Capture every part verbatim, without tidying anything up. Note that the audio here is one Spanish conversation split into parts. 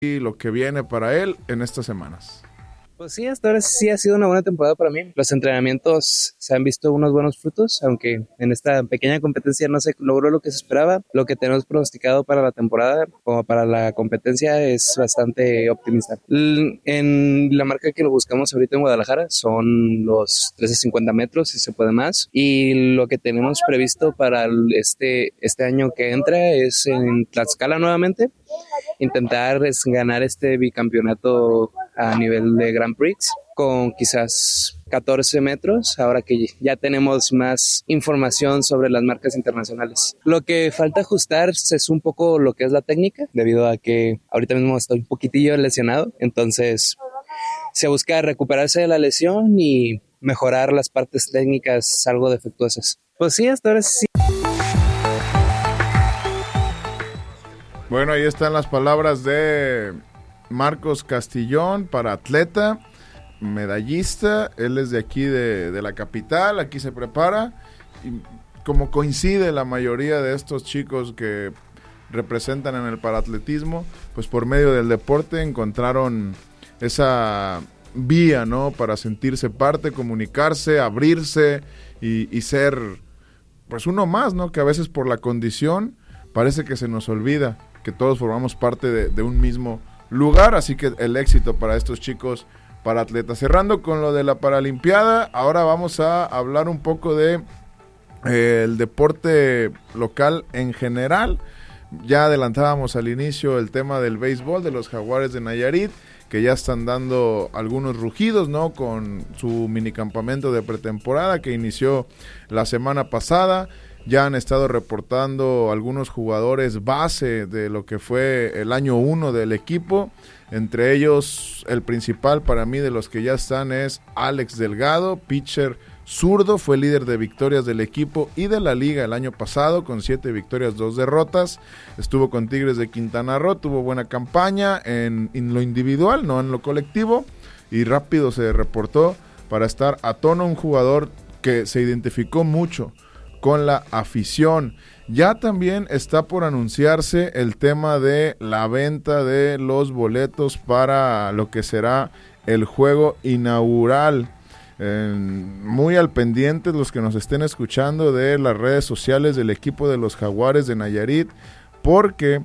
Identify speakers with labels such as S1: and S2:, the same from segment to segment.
S1: y lo que viene para él en estas semanas.
S2: Pues sí, hasta ahora sí ha sido una buena temporada para mí. Los entrenamientos se han visto unos buenos frutos, aunque en esta pequeña competencia no se logró lo que se esperaba. Lo que tenemos pronosticado para la temporada como para la competencia es bastante optimista. En la marca que lo buscamos ahorita en Guadalajara son los trece cincuenta metros, si se puede más. Y lo que tenemos previsto para este, este año que entra es en Tlaxcala nuevamente. Intentar es ganar este bicampeonato a nivel de Grand Prix con quizás catorce metros, ahora que ya tenemos más información sobre las marcas internacionales. Lo que falta ajustar es un poco lo que es la técnica, debido a que ahorita mismo estoy un poquitillo lesionado, entonces se busca recuperarse de la lesión y mejorar las partes técnicas algo defectuosas. Pues sí, hasta ahora sí.
S1: Bueno, ahí están las palabras de Marcos Castillón, para atleta, medallista. Él es de aquí, de, de la capital, aquí se prepara. Y como coincide la mayoría de estos chicos que representan en el paraatletismo, pues por medio del deporte encontraron esa vía, ¿no? Para sentirse parte, comunicarse, abrirse y, y ser, pues uno más, ¿no? Que a veces por la condición parece que se nos olvida que todos formamos parte de, de un mismo lugar, así que el éxito para estos chicos para atletas. Cerrando con lo de la Paralimpiada, ahora vamos a hablar un poco de eh, el deporte local en general. Ya adelantábamos al inicio el tema del béisbol de los Jaguares de Nayarit, que ya están dando algunos rugidos, ¿no? Con su minicampamento de pretemporada que inició la semana pasada. Ya han estado reportando algunos jugadores base de lo que fue el año uno del equipo. Entre ellos, el principal para mí de los que ya están es Alex Delgado, pitcher zurdo, fue líder de victorias del equipo y de la liga el año pasado, con siete victorias, dos derrotas. Estuvo con Tigres de Quintana Roo, tuvo buena campaña en, en lo individual, no en lo colectivo, y rápido se reportó para estar a tono, un jugador que se identificó mucho con la afición. Ya también está por anunciarse el tema de la venta de los boletos para lo que será el juego inaugural. Eh, muy al pendiente los que nos estén escuchando de las redes sociales del equipo de los Jaguares de Nayarit, porque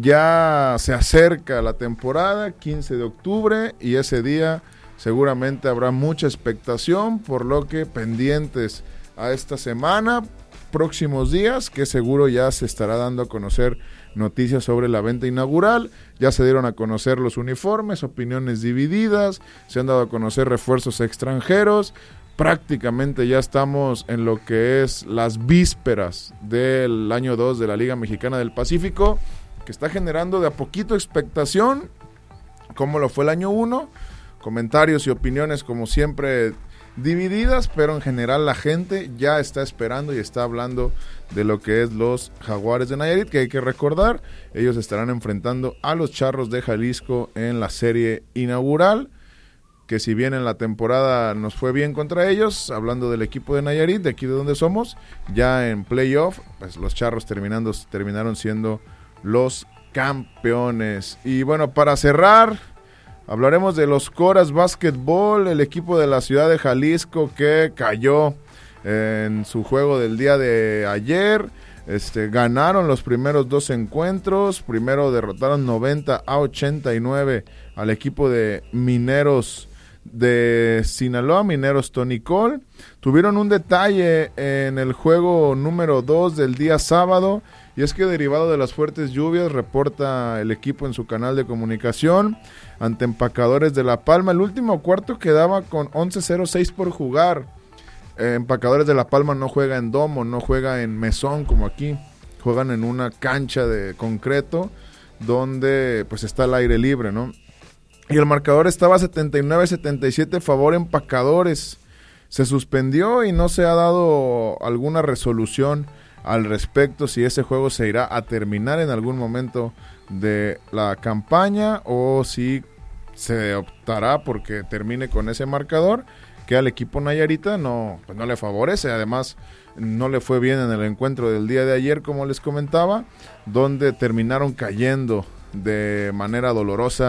S1: ya se acerca la temporada, quince de octubre, y ese día seguramente habrá mucha expectación, por lo que pendientes a esta semana, próximos días, que seguro ya se estará dando a conocer noticias sobre la venta inaugural. Ya se dieron a conocer los uniformes, opiniones divididas, se han dado a conocer refuerzos extranjeros. Prácticamente ya estamos en lo que es las vísperas del año dos de la Liga Mexicana del Pacífico, que está generando de a poquito expectación, como lo fue el año uno. Comentarios y opiniones como siempre divididas, pero en general la gente ya está esperando y está hablando de lo que es los Jaguares de Nayarit, que hay que recordar, ellos estarán enfrentando a los Charros de Jalisco en la serie inaugural, que si bien en la temporada nos fue bien contra ellos, hablando del equipo de Nayarit, de aquí de donde somos, ya en playoff, pues los Charros terminando, terminaron siendo los campeones. Y bueno, para cerrar, hablaremos de los Coras Básquetbol, el equipo de la ciudad de Jalisco que cayó en su juego del día de ayer. Este, ganaron los primeros dos encuentros. Primero derrotaron noventa a ochenta y nueve al equipo de Mineros de Sinaloa, Mineros Tonicol. Tuvieron un detalle en el juego número dos del día sábado, y es que derivado de las fuertes lluvias, reporta el equipo en su canal de comunicación, ante Empacadores de La Palma, el último cuarto quedaba con once cero seis por jugar. eh, Empacadores de La Palma no juega en domo, no juega en mesón como aquí, juegan en una cancha de concreto donde pues está el aire libre, ¿no? Y el marcador estaba setenta y nueve a setenta y siete favor Empacadores. Se suspendió y no se ha dado alguna resolución al respecto, si ese juego se irá a terminar en algún momento de la campaña o si se optará porque termine con ese marcador, que al equipo nayarita no, pues no le favorece. Además, no le fue bien en el encuentro del día de ayer, como les comentaba, donde terminaron cayendo de manera dolorosa